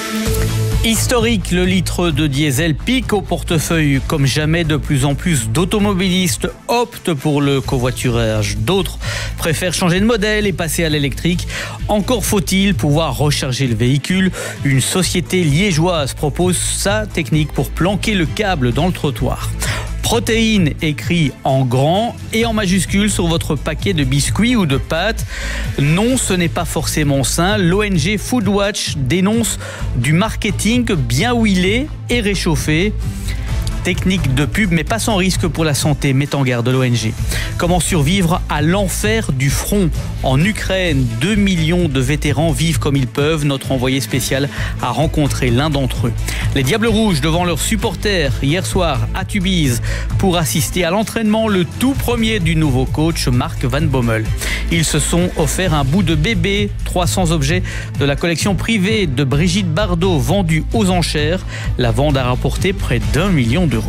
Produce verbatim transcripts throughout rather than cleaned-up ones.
Historique, le litre de diesel pique au portefeuille comme jamais. De plus en plus d'automobilistes optent pour le covoiturage. D'autres préfèrent changer de modèle et passer à l'électrique. Encore faut-il pouvoir recharger le véhicule. Une société liégeoise propose sa technique pour planquer le câble dans le trottoir. Protéines écrit en grand et en majuscule sur votre paquet de biscuits ou de pâtes. Non, ce n'est pas forcément sain. L'O N G Foodwatch dénonce du marketing bien huilé et réchauffé. Technique de pub, mais pas sans risque pour la santé, met en garde l'O N G. Comment survivre à l'enfer du front en Ukraine? Deux millions de vétérans vivent comme ils peuvent. Notre envoyé spécial a rencontré l'un d'entre eux. Les Diables Rouges devant leurs supporters hier soir à Tubize pour assister à l'entraînement, le tout premier du nouveau coach Mark Van Bommel. Ils se sont offerts un bout de bébé, trois cents objets de la collection privée de Brigitte Bardot vendus aux enchères. La vente a rapporté près d'un million d'euros.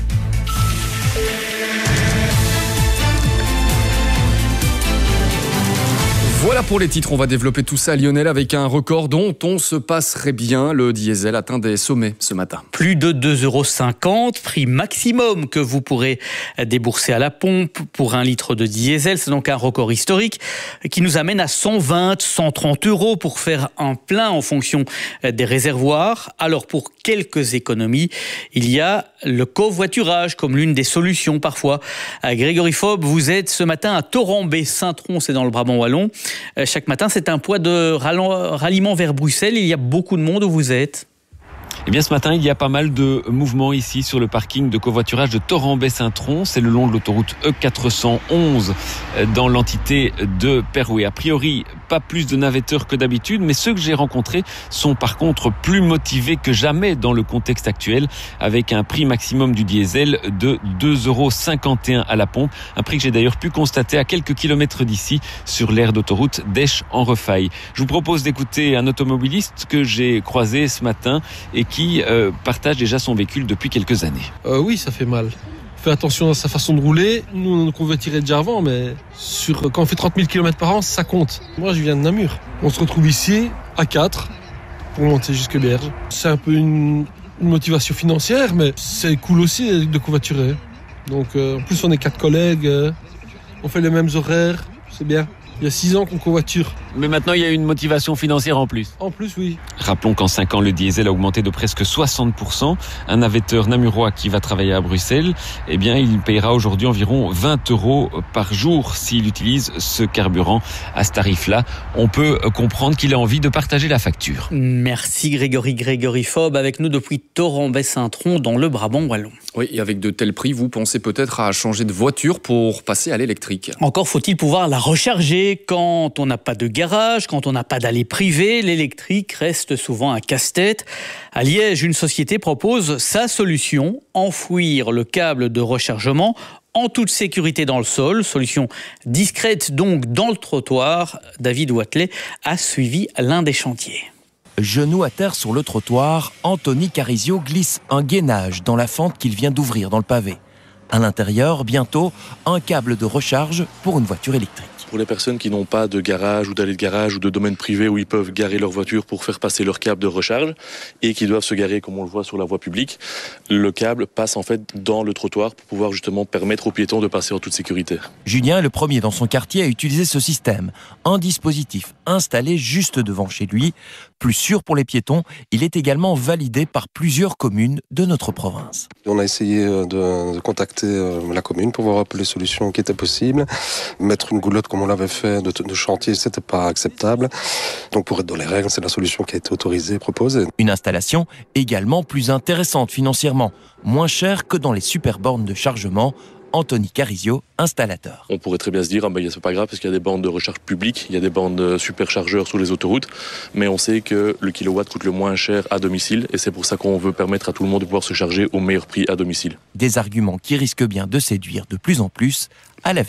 Voilà pour les titres, on va développer tout ça, Lionel, avec un record dont on se passerait bien. Le diesel atteint des sommets ce matin. Plus de deux euros cinquante, prix maximum que vous pourrez débourser à la pompe pour un litre de diesel. C'est donc un record historique qui nous amène à cent vingt, cent trente euros pour faire un plein en fonction des réservoirs. Alors pour quelques économies, il y a le covoiturage comme l'une des solutions parfois. Grégory Fob, vous êtes ce matin à Torrambay-Saint-Tron, c'est dans le Brabant wallon. Chaque matin, c'est un poids de ralliement vers Bruxelles. Il y a beaucoup de monde où vous êtes. Eh bien, ce matin, il y a pas mal de mouvements ici sur le parking de covoiturage de Torrambay-Saint-Tron. C'est le long de l'autoroute E quatre cent onze dans l'entité de Perouet. A priori, pas plus de navetteurs que d'habitude, mais ceux que j'ai rencontrés sont par contre plus motivés que jamais dans le contexte actuel, avec un prix maximum du diesel de deux euros cinquante et un à la pompe. Un prix que j'ai d'ailleurs pu constater à quelques kilomètres d'ici sur l'aire d'autoroute d'Esch-en-Refaille. Je vous propose d'écouter un automobiliste que j'ai croisé ce matin et qui euh, partage déjà son véhicule depuis quelques années. Euh, oui, ça fait mal. Fait attention à sa façon de rouler. Nous, on convertirait déjà avant, mais sur, quand on fait trente mille kilomètres par an, ça compte. Moi, je viens de Namur. On se retrouve ici, à quatre, pour monter jusque Berge. C'est un peu une, une motivation financière, mais c'est cool aussi de covoiturer. Donc, euh, en plus, on est quatre collègues, euh, on fait les mêmes horaires, c'est bien. Il y a six ans qu'on covoiture. Mais maintenant, il y a une motivation financière en plus. En plus, oui. Rappelons qu'en cinq ans, le diesel a augmenté de presque soixante pour cent. Un navetteur namurois qui va travailler à Bruxelles, eh bien, il payera aujourd'hui environ vingt euros par jour s'il utilise ce carburant à ce tarif-là. On peut comprendre qu'il a envie de partager la facture. Merci Grégory. Grégory Fob avec nous depuis Torrambay-Saint-Tron dans le Brabant wallon. Oui, et avec de tels prix, vous pensez peut-être à changer de voiture pour passer à l'électrique. Encore faut-il pouvoir la recharger. Quand on n'a pas de garage, quand on n'a pas d'allée privée, l'électrique reste souvent un casse-tête. À Liège, une société propose sa solution, enfouir le câble de rechargement en toute sécurité dans le sol. Solution discrète donc dans le trottoir. David Watley a suivi l'un des chantiers. Genou à terre sur le trottoir, Anthony Carizio glisse un gainage dans la fente qu'il vient d'ouvrir dans le pavé. À l'intérieur, bientôt, un câble de recharge pour une voiture électrique. Pour les personnes qui n'ont pas de garage ou d'allée de garage ou de domaine privé où ils peuvent garer leur voiture pour faire passer leur câble de recharge et qui doivent se garer comme on le voit sur la voie publique, le câble passe en fait dans le trottoir pour pouvoir justement permettre aux piétons de passer en toute sécurité. Julien est le premier dans son quartier à utiliser ce système. Un dispositif installé juste devant chez lui. Plus sûr pour les piétons, il est également validé par plusieurs communes de notre province. On a essayé de, de contacter la commune pour voir un peu les solutions qui étaient possibles. Mettre une goulotte comme on l'avait fait de, de chantier, c'était pas acceptable. Donc pour être dans les règles, c'est la solution qui a été autorisée et proposée. Une installation également plus intéressante financièrement, moins chère que dans les super bornes de chargement. Anthony Carizio, installateur. On pourrait très bien se dire, ah ben, c'est pas grave parce qu'il y a des bornes de recharge publiques, il y a des bornes de superchargeurs sur les autoroutes, mais on sait que le kilowatt coûte le moins cher à domicile et c'est pour ça qu'on veut permettre à tout le monde de pouvoir se charger au meilleur prix à domicile. Des arguments qui risquent bien de séduire de plus en plus à l'avenir.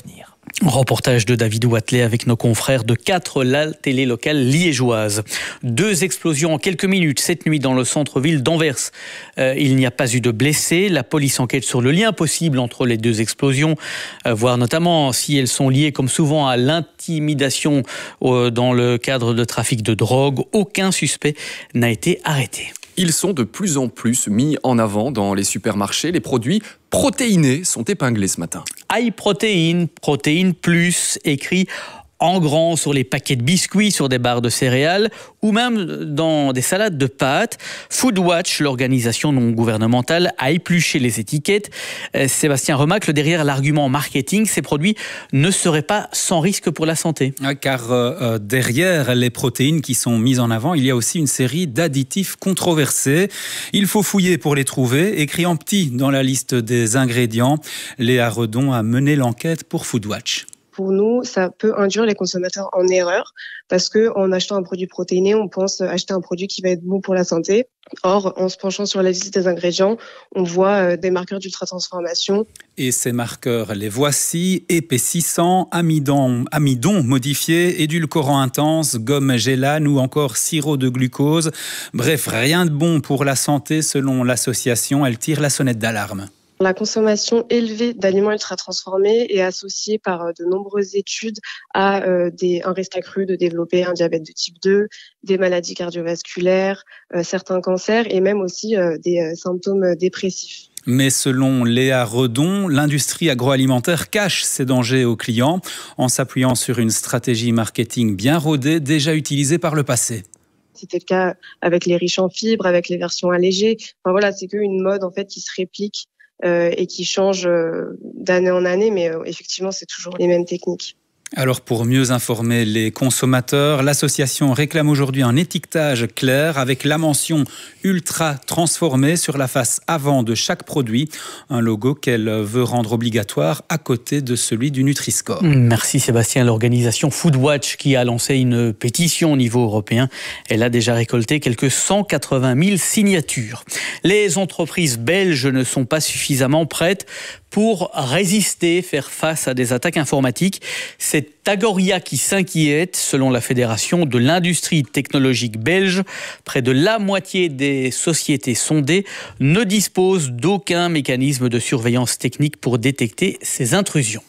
Reportage de David Watley avec nos confrères de quatre, la télé locale liégeoise. Deux explosions en quelques minutes cette nuit dans le centre-ville d'Anvers. Euh, il n'y a pas eu de blessés. La police enquête sur le lien possible entre les deux explosions, euh, voir notamment si elles sont liées comme souvent à l'intimidation euh, dans le cadre de trafic de drogue. Aucun suspect n'a été arrêté. Ils sont de plus en plus mis en avant dans les supermarchés. Les produits protéinés sont épinglés ce matin. High protéine, protéine plus, écrit en grand sur les paquets de biscuits, sur des barres de céréales ou même dans des salades de pâtes. Foodwatch, l'organisation non gouvernementale, a épluché les étiquettes. Sébastien remarque derrière l'argument marketing, ces produits ne seraient pas sans risque pour la santé. Car euh, derrière les protéines qui sont mises en avant, il y a aussi une série d'additifs controversés. Il faut fouiller pour les trouver. Écrit en petit dans la liste des ingrédients, Léa Redon a mené l'enquête pour Foodwatch. Pour nous, ça peut induire les consommateurs en erreur parce que en achetant un produit protéiné, on pense acheter un produit qui va être bon pour la santé. Or, en se penchant sur la liste des ingrédients, on voit des marqueurs d'ultratransformation. Et ces marqueurs, les voici: épaississant, amidon, amidon modifié, édulcorant intense, gomme gélane ou encore sirop de glucose. Bref, rien de bon pour la santé selon l'association. Elle tire la sonnette d'alarme. La consommation élevée d'aliments ultra-transformés est associée par de nombreuses études à euh, des, un risque accru de développer un diabète de type deux, des maladies cardiovasculaires, euh, certains cancers et même aussi euh, des euh, symptômes dépressifs. Mais selon Léa Redon, l'industrie agroalimentaire cache ces dangers aux clients en s'appuyant sur une stratégie marketing bien rodée, déjà utilisée par le passé. C'était le cas avec les riches en fibres, avec les versions allégées. Enfin voilà, c'est qu'une mode en fait qui se réplique. Euh, et qui change euh, d'année en année, mais euh, effectivement, c'est toujours les mêmes techniques. Alors, pour mieux informer les consommateurs, l'association réclame aujourd'hui un étiquetage clair avec la mention ultra transformée sur la face avant de chaque produit, un logo qu'elle veut rendre obligatoire à côté de celui du Nutri-Score. Merci Sébastien. L'organisation Foodwatch qui a lancé une pétition au niveau européen, elle a déjà récolté quelques cent quatre-vingt mille signatures. Les entreprises belges ne sont pas suffisamment prêtes pour résister, faire face à des attaques informatiques. C'est Tagoria qui s'inquiète. Selon la Fédération de l'industrie technologique belge, près de la moitié des sociétés sondées ne disposent d'aucun mécanisme de surveillance technique pour détecter ces intrusions.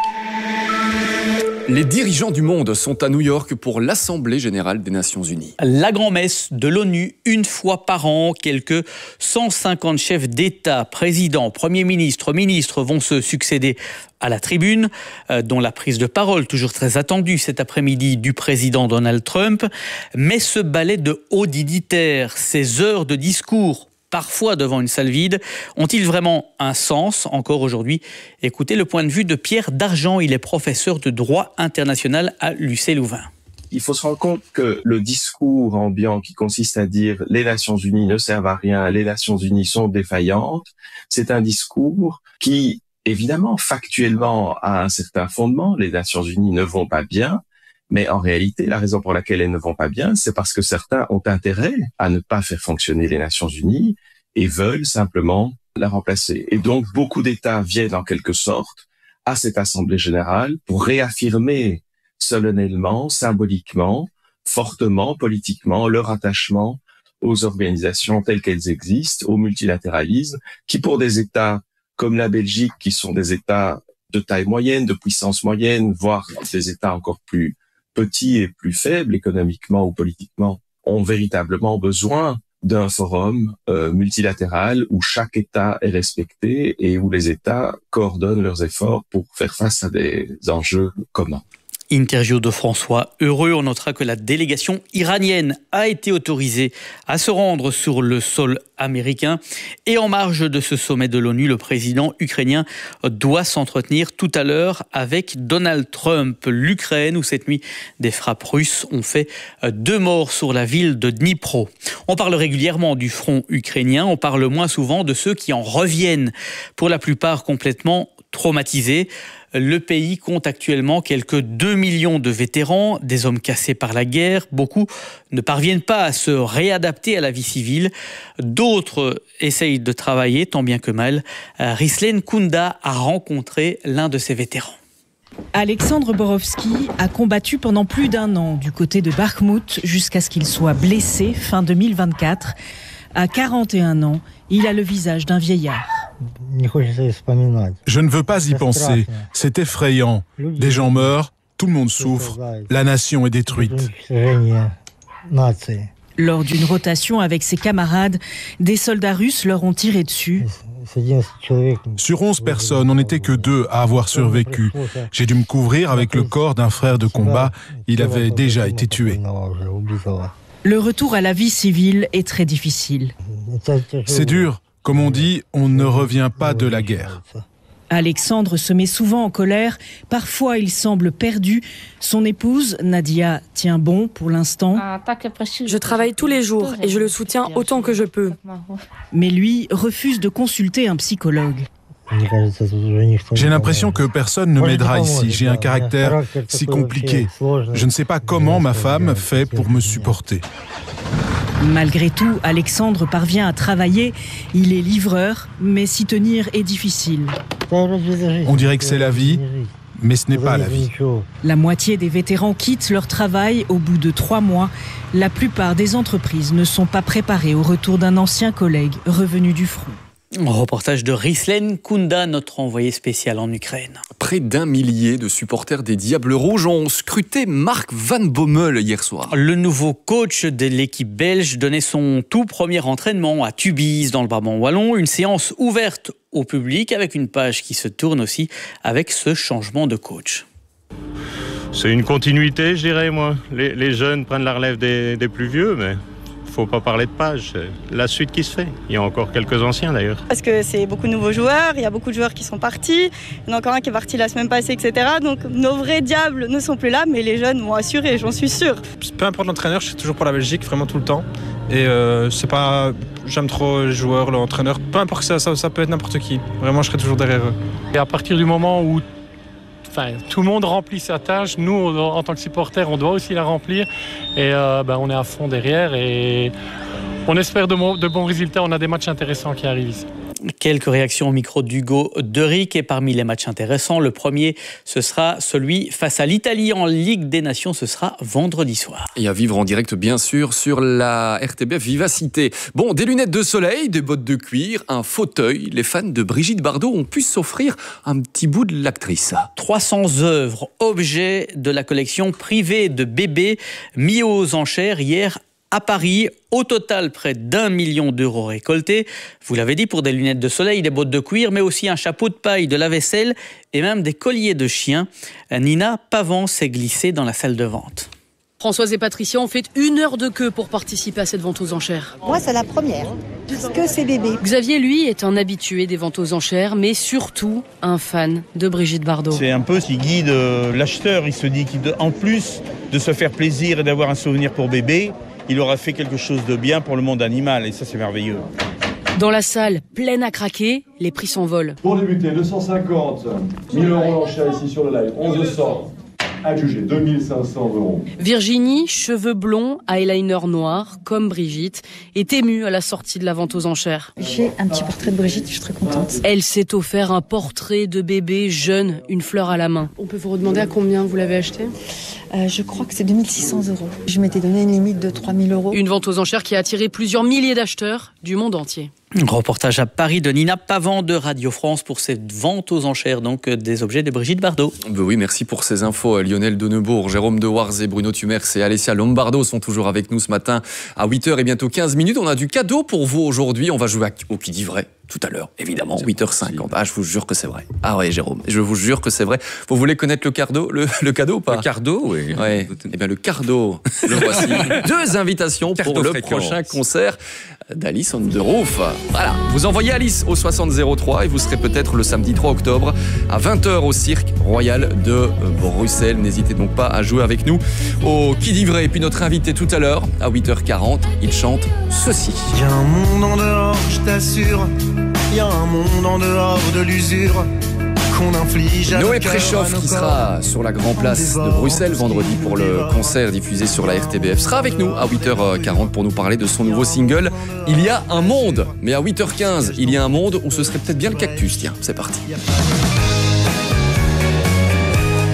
Les dirigeants du monde sont à New York pour l'Assemblée générale des Nations unies. La grand-messe de l'ONU, une fois par an, quelques cent cinquante chefs d'État, présidents, premiers ministres, ministres vont se succéder à la tribune, euh, dont la prise de parole, toujours très attendue cet après-midi, du président Donald Trump. Mais ce ballet de hauts dignitaires, ces heures de discours, parfois devant une salle vide, ont-ils vraiment un sens encore aujourd'hui? Écoutez le point de vue de Pierre Dargent, il est professeur de droit international à l'U C Louvain. Il faut se rendre compte que le discours ambiant qui consiste à dire les Nations Unies ne servent à rien, les Nations Unies sont défaillantes, c'est un discours qui, évidemment, factuellement a un certain fondement, les Nations Unies ne vont pas bien, mais en réalité, la raison pour laquelle elles ne vont pas bien, c'est parce que certains ont intérêt à ne pas faire fonctionner les Nations Unies et veulent simplement la remplacer. Et donc, beaucoup d'États viennent en quelque sorte à cette Assemblée générale pour réaffirmer solennellement, symboliquement, fortement, politiquement, leur attachement aux organisations telles qu'elles existent, au multilatéralisme, qui pour des États comme la Belgique, qui sont des États de taille moyenne, de puissance moyenne, voire des États encore plus petits et plus faibles économiquement ou politiquement, ont véritablement besoin d'un forum euh, multilatéral où chaque État est respecté et où les États coordonnent leurs efforts pour faire face à des enjeux communs. Interview de François Heureux. On notera que la délégation iranienne a été autorisée à se rendre sur le sol américain. Et en marge de ce sommet de l'ONU, le président ukrainien doit s'entretenir tout à l'heure avec Donald Trump. L'Ukraine, où cette nuit, des frappes russes ont fait deux morts sur la ville de Dnipro. On parle régulièrement du front ukrainien. On parle moins souvent de ceux qui en reviennent, pour la plupart complètement traumatisés. Le pays compte actuellement quelques deux millions de vétérans, des hommes cassés par la guerre. Beaucoup ne parviennent pas à se réadapter à la vie civile. D'autres essayent de travailler tant bien que mal. Rislen Kunda a rencontré l'un de ces vétérans. Alexandre Borowski a combattu pendant plus d'un an du côté de Bakhmout jusqu'à ce qu'il soit blessé fin deux mille vingt-quatre. À quarante et un ans, il a le visage d'un vieillard. Je ne veux pas y penser. C'est effrayant. Des gens meurent, tout le monde souffre, la nation est détruite. Lors d'une rotation avec ses camarades, des soldats russes leur ont tiré dessus. Sur onze personnes, on n'était que deux à avoir survécu. J'ai dû me couvrir avec le corps d'un frère de combat. Il avait déjà été tué. Le retour à la vie civile est très difficile. C'est dur. Comme on dit, on ne revient pas de la guerre. Alexandre se met souvent en colère. Parfois, il semble perdu. Son épouse, Nadia, tient bon pour l'instant. Je travaille tous les jours et je le soutiens autant que je peux. Mais lui refuse de consulter un psychologue. J'ai l'impression que personne ne m'aidera ici. J'ai un caractère si compliqué. Je ne sais pas comment ma femme fait pour me supporter. Malgré tout, Alexandre parvient à travailler. Il est livreur, mais s'y tenir est difficile. On dirait que c'est la vie, mais ce n'est pas la vie. La moitié des vétérans quittent leur travail au bout de trois mois. La plupart des entreprises ne sont pas préparées au retour d'un ancien collègue revenu du front. Reportage de Rislen Kunda, notre envoyé spécial en Ukraine. Près d'un millier de supporters des Diables Rouges ont scruté Mark Van Bommel hier soir. Le nouveau coach de l'équipe belge donnait son tout premier entraînement à Tubize dans le Brabant wallon. Une séance ouverte au public avec une page qui se tourne aussi avec ce changement de coach. C'est une continuité, je dirais, moi. Les, les jeunes prennent la relève des, des plus vieux, mais... il ne faut pas parler de page, c'est la suite qui se fait. Il y a encore quelques anciens d'ailleurs. Parce que c'est beaucoup de nouveaux joueurs, il y a beaucoup de joueurs qui sont partis, il y en a encore un qui est parti la semaine passée, et cetera. Donc nos vrais diables ne sont plus là, mais les jeunes vont assurer, j'en suis sûre. Peu importe l'entraîneur, je suis toujours pour la Belgique, vraiment tout le temps. Et euh, c'est pas, j'aime trop les joueurs, l'entraîneur, peu importe ça, ça, ça peut être n'importe qui. Vraiment, je serai toujours derrière eux. Et à partir du moment où Enfin, tout le monde remplit sa tâche. Nous, en tant que supporters, on doit aussi la remplir. Et euh, ben, on est à fond derrière. Et on espère de, mo- de bons résultats. On a des matchs intéressants qui arrivent ici. Quelques réactions au micro d'Hugo Deric. Et parmi les matchs intéressants, le premier, ce sera celui face à l'Italie en Ligue des Nations. Ce sera vendredi soir. Et à vivre en direct, bien sûr, sur la R T B F Vivacité. Bon, des lunettes de soleil, des bottes de cuir, un fauteuil. Les fans de Brigitte Bardot ont pu s'offrir un petit bout de l'actrice. trois cents œuvres, objets de la collection privée de bébés mis aux enchères hier à Paris. Au total, près d'un million d'euros récoltés. Vous l'avez dit, pour des lunettes de soleil, des bottes de cuir, mais aussi un chapeau de paille, de la vaisselle et même des colliers de chiens. Nina Pavan s'est glissée dans la salle de vente. Françoise et Patricia ont fait une heure de queue pour participer à cette vente aux enchères. Moi, c'est la première, puisque c'est bébé. Xavier, lui, est un habitué des ventes aux enchères, mais surtout un fan de Brigitte Bardot. C'est un peu ce qui guide l'acheteur. Il se dit qu'en plus de se faire plaisir et d'avoir un souvenir pour bébé, il aura fait quelque chose de bien pour le monde animal, et ça, c'est merveilleux. Dans la salle, pleine à craquer, les prix s'envolent. Pour débuter, deux cent cinquante, mille euros l'enchère ici sur le live, onze cents. Adjugé deux mille cinq cents euros. Virginie, cheveux blonds, eyeliner noir, comme Brigitte, est émue à la sortie de la vente aux enchères. J'ai un petit portrait de Brigitte, je suis très contente. Elle s'est offert un portrait de bébé jeune, une fleur à la main. On peut vous redemander à combien vous l'avez acheté ? euh, Je crois que c'est deux mille six cents euros. Je m'étais donné une limite de trois mille euros. Une vente aux enchères qui a attiré plusieurs milliers d'acheteurs du monde entier. Reportage à Paris de Nina Pavan de Radio France pour cette vente aux enchères donc des objets de Brigitte Bardot. Ben oui, merci pour ces infos. Lionel Donnebourg, Jérôme Dewarze, Bruno Tumers et Alessia Lombardo sont toujours avec nous ce matin à huit heures et bientôt quinze minutes. On a du cadeau pour vous aujourd'hui. On va jouer au Qui dit vrai tout à l'heure, évidemment, huit heures cinquante. Ah, je vous jure que c'est vrai. Ah ouais, Jérôme, je vous jure que c'est vrai. Vous voulez connaître le cadeau, le, le cadeau ou pas ? Le cardo, oui. Ouais. Eh bien, le cardo, le voici. Deux invitations pour le prochain concert d'Alice on the Roof. Voilà, vous envoyez Alice au soixante zéro trois et vous serez peut-être le samedi trois octobre à vingt heures au Cirque Royal de Bruxelles. N'hésitez donc pas à jouer avec nous au Qui dit vrai. Et puis notre invité tout à l'heure à huit heures quarante, il chante ceci. Il y a un monde en dehors, je t'assure. Il y a un monde en dehors de l'usure qu'on inflige à Noé Préchoff, qui sera sur la Grand Place de Bruxelles vendredi pour le concert diffusé sur la R T B F, sera avec nous à huit heures quarante pour nous parler de son nouveau single Il y a un monde. Mais à huit heures quinze, il y a un monde où ce serait peut-être bien le cactus. Tiens, c'est parti.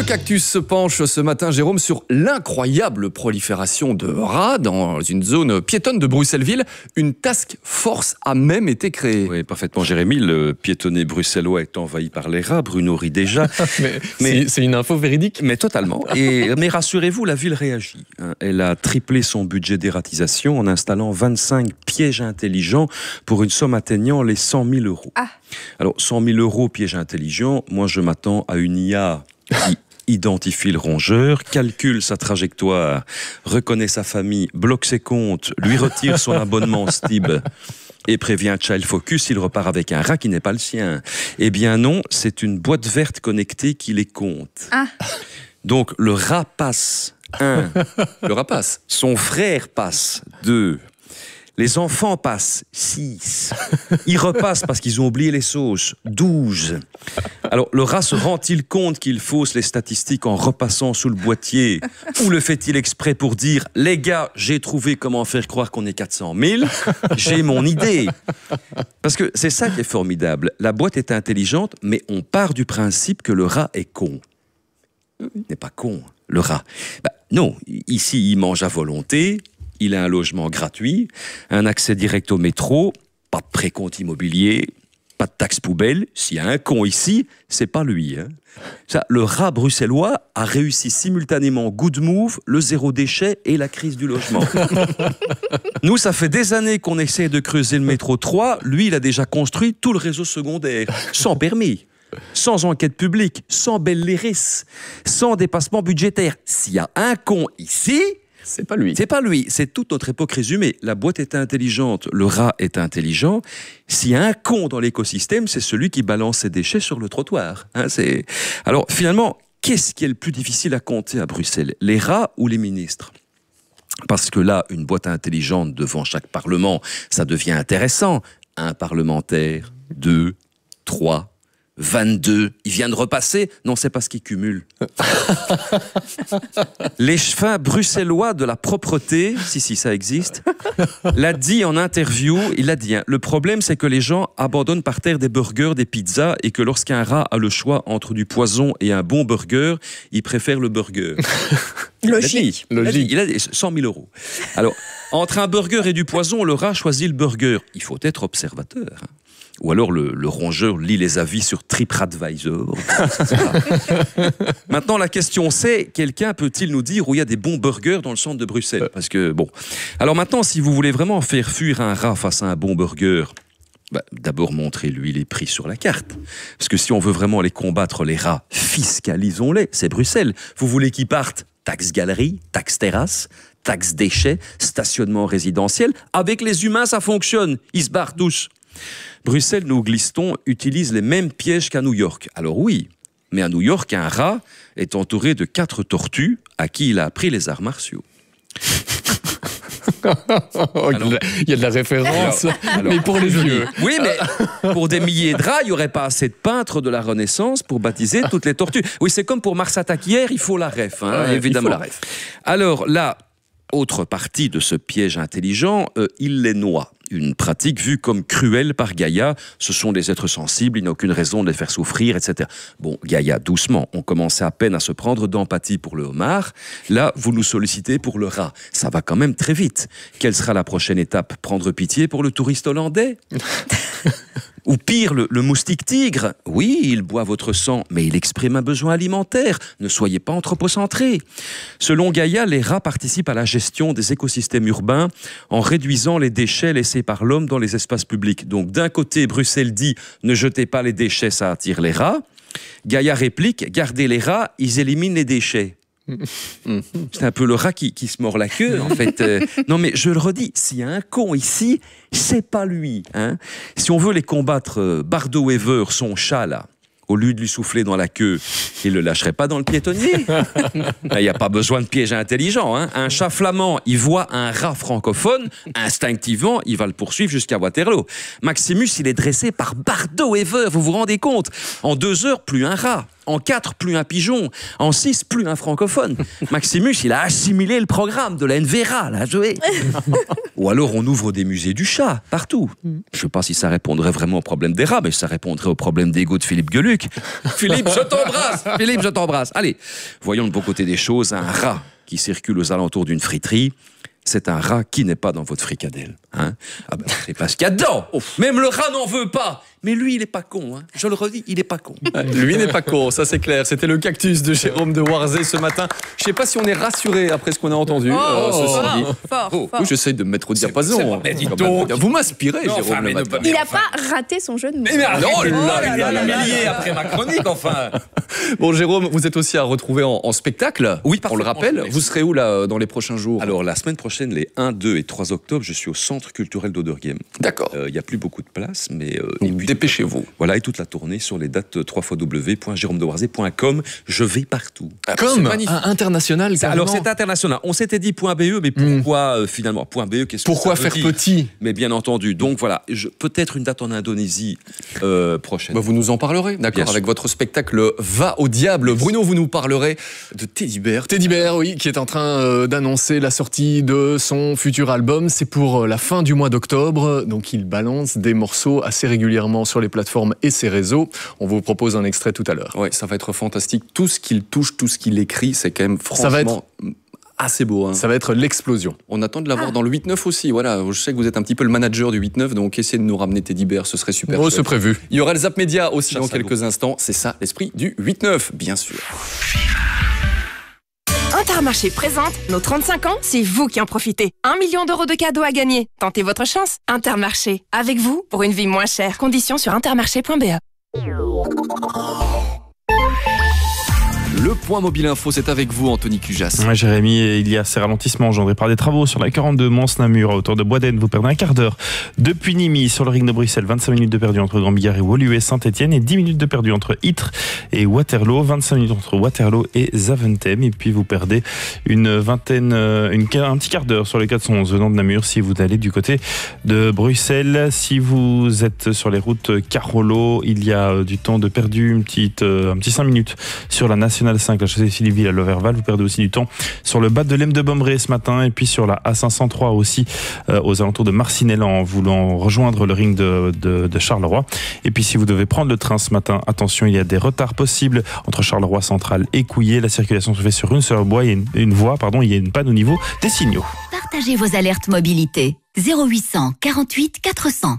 Le Cactus se penche ce matin, Jérôme, sur l'incroyable prolifération de rats dans une zone piétonne de Bruxelles-Ville. Une task force a même été créée. Oui, parfaitement, Jérémy. Le piétonnier bruxellois est envahi par les rats. Bruno rit déjà. mais mais c'est une info véridique. Mais totalement. Et, mais rassurez-vous, la ville réagit. Elle a triplé son budget d'ératisation en installant vingt-cinq pièges intelligents pour une somme atteignant les cent mille euros. Ah. Alors, cent mille euros pièges intelligents, moi je m'attends à une I A qui identifie le rongeur, calcule sa trajectoire, reconnaît sa famille, bloque ses comptes, lui retire son abonnement Stib et prévient Child Focus, il repart avec un rat qui n'est pas le sien. Eh bien non, c'est une boîte verte connectée qui les compte. Ah. Donc le rat passe, un. Le rat passe. Son frère passe, deux. Les enfants passent, six. Ils repassent parce qu'ils ont oublié les sauces, douze. Alors, le rat se rend-il compte qu'il fausse les statistiques en repassant sous le boîtier? Ou le fait-il exprès pour dire « Les gars, j'ai trouvé comment faire croire qu'on est quatre cent mille, j'ai mon idée ». Parce que c'est ça qui est formidable. La boîte est intelligente, mais on part du principe que le rat est con. Il n'est pas con, le rat. Bah, non, ici, il mange à volonté. Il a un logement gratuit, un accès direct au métro, pas de précompte immobilier, pas de taxe poubelle. S'il y a un con ici, c'est pas lui. Hein. Ça, le rat bruxellois a réussi simultanément good move, le zéro déchet et la crise du logement. Nous, ça fait des années qu'on essaie de creuser le métro trois. Lui, il a déjà construit tout le réseau secondaire, sans permis, sans enquête publique, sans belle lyrisse, sans dépassement budgétaire. S'il y a un con ici... C'est pas lui. C'est pas lui. C'est toute notre époque résumée. La boîte est intelligente, le rat est intelligent. S'il y a un con dans l'écosystème, c'est celui qui balance ses déchets sur le trottoir. Hein, c'est... Alors, finalement, qu'est-ce qui est le plus difficile à compter à Bruxelles? Les rats ou les ministres? Parce que là, une boîte intelligente devant chaque parlement, ça devient intéressant. Un parlementaire, deux, trois... vingt-deux, il vient de repasser. Non, c'est pas ce qu'il cumule. L'échevin bruxellois de la propreté, si, si, ça existe, l'a dit en interview, il a dit, hein, le problème c'est que les gens abandonnent par terre des burgers, des pizzas, et que lorsqu'un rat a le choix entre du poison et un bon burger, il préfère le burger. Logique. Il a dit, il a dit cent mille euros. Alors, entre un burger et du poison, le rat choisit le burger. Il faut être observateur. Hein. Ou alors le, le rongeur lit les avis sur TripAdvisor. Maintenant, la question c'est, quelqu'un peut-il nous dire où il y a des bons burgers dans le centre de Bruxelles? Parce que, bon... Alors maintenant, si vous voulez vraiment faire fuir un rat face à un bon burger, bah, d'abord montrez-lui les prix sur la carte. Parce que si on veut vraiment les combattre, les rats, fiscalisons-les. C'est Bruxelles. Vous voulez qu'ils partent? Taxe galerie, taxe terrasse, taxe déchets, stationnement résidentiel. Avec les humains, ça fonctionne. Ils se barrent tous. Bruxelles, nous glissons, utilise les mêmes pièges qu'à New York. Alors oui, mais à New York, un rat est entouré de quatre tortues à qui il a appris les arts martiaux. Alors, il y a de la référence, alors, alors, mais pour les vieux. Oui, mais pour des milliers de rats, il n'y aurait pas assez de peintres de la Renaissance pour baptiser toutes les tortues. Oui, c'est comme pour Mars Attack hier, il faut la ref, hein, ouais, évidemment. Il faut la ref. Alors là, autre partie de ce piège intelligent, euh, il les noie. Une pratique vue comme cruelle par Gaïa. Ce sont des êtres sensibles, il n'y a aucune raison de les faire souffrir, et cetera. Bon, Gaïa, doucement, on commençait à peine à se prendre d'empathie pour le homard. Là, vous nous sollicitez pour le rat. Ça va quand même très vite. Quelle sera la prochaine étape? Prendre pitié pour le touriste hollandais? Ou pire, le, le moustique tigre. Oui, il boit votre sang, mais il exprime un besoin alimentaire. Ne soyez pas anthropocentrés. Selon Gaïa, les rats participent à la gestion des écosystèmes urbains en réduisant les déchets laissés par l'homme dans les espaces publics. Donc d'un côté, Bruxelles dit « ne jetez pas les déchets, ça attire les rats ». Gaïa réplique « gardez les rats, ils éliminent les déchets ». C'est un peu le rat qui, qui se mord la queue, en fait. Euh, non, mais je le redis, s'il y a un con ici, c'est pas lui. Hein. Si on veut les combattre, euh, Bardo Wever, son chat, là, au lieu de lui souffler dans la queue, il le lâcherait pas dans le piétonnier. Il n'y a pas besoin de piège intelligent. Hein. Un chat flamand, il voit un rat francophone, instinctivement, il va le poursuivre jusqu'à Waterloo. Maximus, il est dressé par Bardo Wever, vous vous rendez compte? En deux heures, plus un rat. En quatre, plus un pigeon. En six, plus un francophone. Maximus, il a assimilé le programme de la N V R A, là, joué. Ou alors on ouvre des musées du chat, partout. Mm. Je ne sais pas si ça répondrait vraiment au problème des rats, mais ça répondrait au problème d'ego de Philippe Geluck. Philippe, je t'embrasse Philippe, je t'embrasse. Allez, voyons le bon côté des choses. Un rat qui circule aux alentours d'une friterie, c'est un rat qui n'est pas dans votre fricadelle. Hein, ah ben, c'est pas ce qu'il y a dedans. Même le rat n'en veut pas. Mais lui, il n'est pas con. Hein. Je le redis, il n'est pas con. Lui n'est pas con, ça c'est clair. C'était le cactus de Jérôme de Warzé ce matin. Je ne sais pas si on est rassuré après ce qu'on a entendu. Oh, euh, ceci fort, dit. fort, oh, fort. Oui, j'essaye de me mettre au diapason. Mais dis donc. Vous m'inspirez, non, Jérôme. Enfin, le matin. il n'a pas raté son jeu de mots. Mais, mais non, oh là, là là, humilié après ma chronique, enfin. Bon, Jérôme, vous êtes aussi à retrouver en, en spectacle. Oui, on le rappelle. Vous serez où là dans les prochains jours? Alors, la semaine prochaine, les un, deux et trois octobre, je suis au Centre culturel d'Oderghem. D'accord. Il euh, n'y a plus beaucoup de place, mais euh, dépêchez-vous. Voilà, et toute la tournée sur les dates w w w point jérôme de warzé point com. Je vais partout. Ah, comme international. Ça, alors c'est international. On s'était dit .be, mais pourquoi mm. euh, finalement .be? Qu'est-ce Pourquoi que ça faire veut petit dire? Mais bien entendu. Donc voilà, je, peut-être une date en Indonésie euh, prochaine. Bah, vous nous en parlerez, d'accord, avec votre spectacle Va au diable. Bruno, vous nous parlerez de Teddy Bear. Teddy Bear, oui, qui est en train euh, d'annoncer la sortie de son futur album. C'est pour euh, la fin du mois d'octobre. Donc il balance des morceaux assez régulièrement sur les plateformes et ses réseaux. On vous propose un extrait tout à l'heure. Oui, ça va être fantastique. Tout ce qu'il touche, tout ce qu'il écrit, c'est quand même franchement... Ça va être... assez beau. Hein. Ça va être l'explosion. On attend de l'avoir ah. dans le huit neuf aussi. Voilà, je sais que vous êtes un petit peu le manager du huit neuf, donc essayez de nous ramener Teddy Bear, ce serait super. Oh, c'est prévu. Il y aura le Zap Média aussi dans quelques instants. C'est ça, l'esprit du huit neuf, bien sûr. Intermarché présente nos trente-cinq ans, c'est vous qui en profitez. Un million d'euros de cadeaux à gagner. Tentez votre chance. Intermarché, avec vous pour une vie moins chère. Conditions sur intermarché point b e. Le point mobile info, c'est avec vous, Anthony Cujas. Ouais, Jérémy, il y a ces ralentissements engendrés par des travaux sur la quarante-deux Mons-Namur à hauteur de Boisden. Vous perdez un quart d'heure. Depuis Nîmes, sur le ring de Bruxelles, vingt-cinq minutes de perdu entre Grand-Bigard et Woluwe Saint-Etienne et dix minutes de perdu entre Ytre et Waterloo, vingt-cinq minutes entre Waterloo et Zaventem. Et puis vous perdez une vingtaine, une, un petit quart d'heure sur les quatre cent onze venant de Namur si vous allez du côté de Bruxelles. Si vous êtes sur les routes Carolo, il y a du temps de perdu, une petite, un petit cinq minutes sur la nationale cinq, la chaussée Philippeville à Loverval. Vous perdez aussi du temps sur le bas de l'Em de Bombré ce matin et puis sur la A cinq cent trois aussi euh, aux alentours de Marcinelle en voulant rejoindre le ring de, de, de Charleroi. Et puis si vous devez prendre le train ce matin, attention, il y a des retards possibles entre Charleroi Central et Couillet. La circulation se fait sur une seule voie, il y a une, une voie, pardon, il y a une panne au niveau des signaux. Partagez vos alertes mobilité. zéro huit cent quarante-huit quatre cents.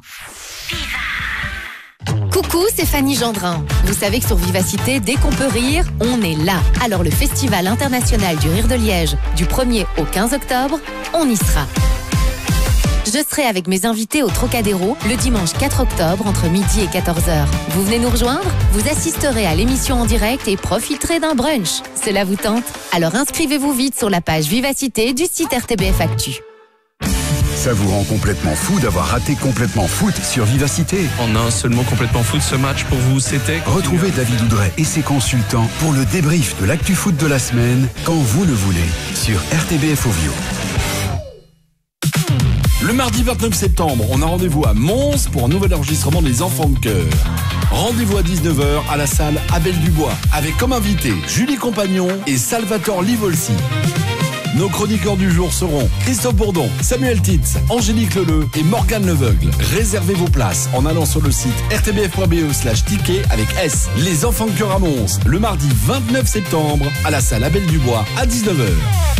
Coucou, c'est Fanny Gendrin. Vous savez que sur Vivacité, dès qu'on peut rire, on est là. Alors le Festival international du rire de Liège, du premier au quinze octobre, on y sera. Je serai avec mes invités au Trocadéro le dimanche quatre octobre entre midi et quatorze heures. Vous venez nous rejoindre? Vous assisterez à l'émission en direct et profiterez d'un brunch. Cela vous tente? Alors inscrivez-vous vite sur la page Vivacité du site R T B F Actu. Ça vous rend complètement fou d'avoir raté Complètement Foot sur Vivacité. En un seul mot, Complètement Foot, ce match pour vous, c'était... Retrouvez David Oudret et ses consultants pour le débrief de l'actu foot de la semaine, quand vous le voulez, sur R T B F Ovio. Le mardi vingt-neuf septembre, on a rendez-vous à Mons pour un nouvel enregistrement des Enfants de Cœur. Rendez-vous à dix-neuf heures à la salle Abel Dubois, avec comme invités Julie Compagnon et Salvatore Livolsi. Nos chroniqueurs du jour seront Christophe Bourdon, Samuel Titz, Angélique Leleu et Morgane Leveugle. Réservez vos places en allant sur le site r t b f point b e slash ticket avec S. Les Enfants de Cœur à Mons, le mardi vingt-neuf septembre à la salle Abel Dubois à dix-neuf heures.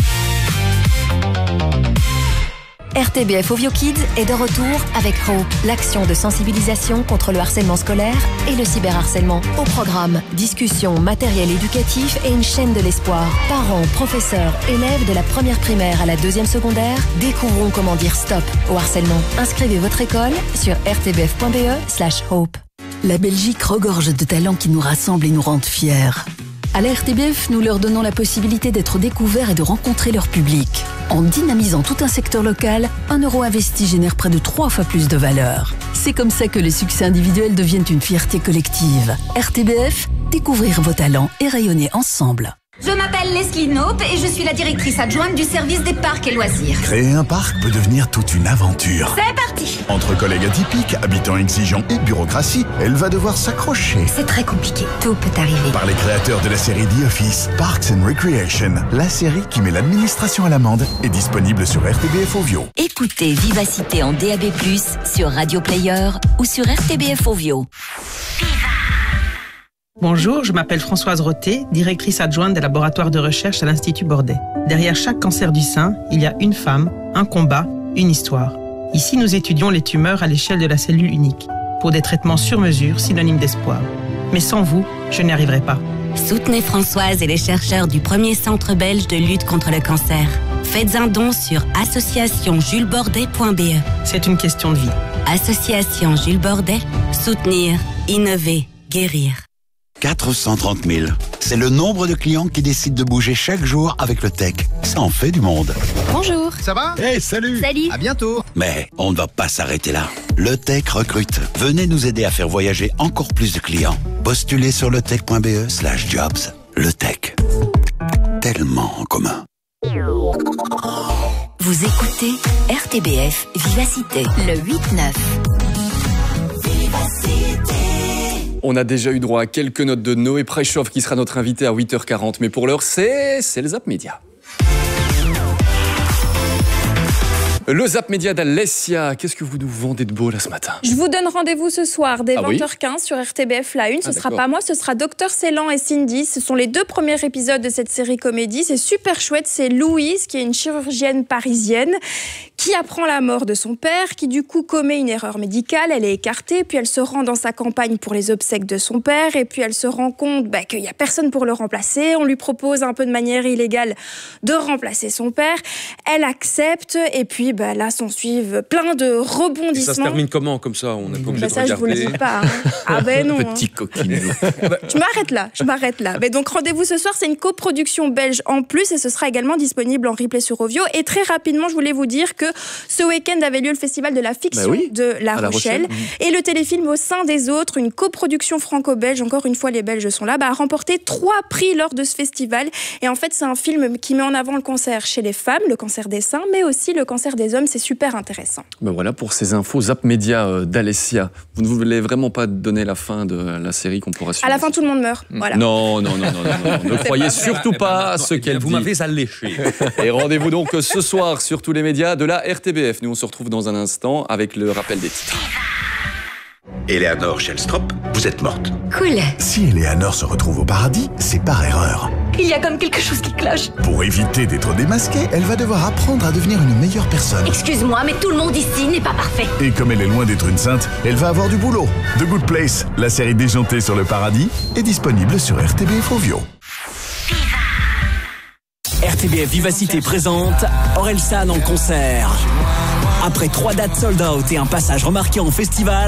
R T B F Ovio Kids est de retour avec Hope, l'action de sensibilisation contre le harcèlement scolaire et le cyberharcèlement. Au programme, discussion, matériel éducatif et une chaîne de l'espoir. Parents, professeurs, élèves de la première primaire à la deuxième secondaire, découvrons comment dire stop au harcèlement. Inscrivez votre école sur r t b f point b e slash hope. La Belgique regorge de talents qui nous rassemblent et nous rendent fiers. À la R T B F, nous leur donnons la possibilité d'être découverts et de rencontrer leur public. En dynamisant tout un secteur local, un euro investi génère près de trois fois plus de valeur. C'est comme ça que les succès individuels deviennent une fierté collective. R T B F, découvrir vos talents et rayonner ensemble. Je m'appelle Leslie Knope et je suis la directrice adjointe du service des parcs et loisirs. Créer un parc peut devenir toute une aventure. C'est parti! Entre collègues atypiques, habitants exigeants et bureaucratie, elle va devoir s'accrocher. C'est très compliqué. Tout peut arriver. Par les créateurs de la série The Office, Parks and Recreation, la série qui met l'administration à l'amende, est disponible sur R T B F Ovio. Écoutez Vivacité en D A B plus, sur Radio Player ou sur R T B F Ovio. Bonjour, je m'appelle Françoise Roté, directrice adjointe des laboratoires de recherche à l'Institut Bordet. Derrière chaque cancer du sein, il y a une femme, un combat, une histoire. Ici, nous étudions les tumeurs à l'échelle de la cellule unique, pour des traitements sur mesure, synonymes d'espoir. Mais sans vous, je n'y arriverai pas. Soutenez Françoise et les chercheurs du premier centre belge de lutte contre le cancer. Faites un don sur association jules bordet point b e. C'est une question de vie. Association Jules Bordet, soutenir, innover, guérir. quatre cent trente mille. C'est le nombre de clients qui décident de bouger chaque jour avec le tech. Ça en fait du monde. Bonjour. Ça va? Hey, salut. Salut. À bientôt. Mais on ne va pas s'arrêter là. Le tech recrute. Venez nous aider à faire voyager encore plus de clients. Postulez sur letech point b e slash jobs. Le tech. Tellement en commun. Vous écoutez R T B F Vivacité, le huit neuf. On a déjà eu droit à quelques notes de Noé Preischoff qui sera notre invité à huit heures quarante. Mais pour l'heure, c'est, c'est le Zap Média. Le Zap Média d'Alessia, qu'est-ce que vous nous vendez de beau là ce matin? Je vous donne rendez-vous ce soir dès ah vingt heures quinze oui sur R T B F La Une. Ce ah, sera pas moi, ce sera Docteur Ceylan et Cindy. Ce sont les deux premiers épisodes de cette série comédie. C'est super chouette. C'est Louise, qui est une chirurgienne parisienne, qui apprend la mort de son père, qui du coup commet une erreur médicale. Elle est écartée, puis elle se rend dans sa campagne pour les obsèques de son père, et puis elle se rend compte bah, qu'il n'y a personne pour le remplacer. On lui propose un peu de manière illégale de remplacer son père. Elle accepte, et puis bah, là s'ensuit plein de rebondissements. Et ça se termine comment, comme ça? On n'a pas obligé bah de ça, regarder. je vous le dis pas. Hein. Ah ben non. Petit hein. coquine. Je m'arrête là, je m'arrête là. Mais donc rendez-vous ce soir, c'est une coproduction belge en plus, et ce sera également disponible en replay sur Ovio. Et très rapidement, je voulais vous dire que ce week-end avait lieu le festival de la fiction bah oui, de La Rochelle, La Rochelle. Et le téléfilm Au sein des autres, une coproduction franco-belge, encore une fois les Belges sont là, bah, a remporté trois prix lors de ce festival. Et en fait, c'est un film qui met en avant le cancer chez les femmes, le cancer des seins, mais aussi le cancer des hommes. C'est super intéressant. Ben voilà pour ces infos Zap Média d'Alessia. Vous ne voulez vraiment pas donner la fin de la série qu'on pourra suivre? À la fin, tout le monde meurt. Voilà. Non, non, non, non, non, non. Ne croyez pas surtout pas à ce qu'elle dit. Vous m'avez alléché. Et rendez-vous donc ce soir sur tous les médias de la R T B F. Nous, on se retrouve dans un instant avec le rappel des titres. Eleanor Shellstrop, vous êtes morte. Cool. Si Eleanor se retrouve au paradis, c'est par erreur. Il y a comme quelque chose qui cloche. Pour éviter d'être démasquée, elle va devoir apprendre à devenir une meilleure personne. Excuse-moi, mais tout le monde ici n'est pas parfait. Et comme elle est loin d'être une sainte, elle va avoir du boulot. The Good Place, la série déjantée sur le paradis, est disponible sur R T B F Ovio. R T B F Vivacité présente Orelsan en concert. Après trois dates sold out et un passage remarqué en festival,